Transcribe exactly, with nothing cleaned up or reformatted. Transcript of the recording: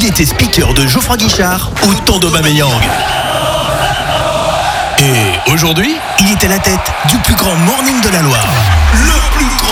il était speaker de Geoffroy Guichard au temps d'Aubameyang. Et aujourd'hui, il est à la tête du plus grand morning de la Loire. Le plus grand